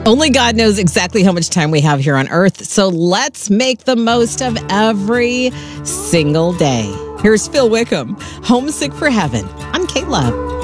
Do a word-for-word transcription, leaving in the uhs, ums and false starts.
Only God knows exactly how much time we have here on Earth, so let's make the most of every single day. Here's Phil Wickham, Homesick for Heaven. I'm Kate Love.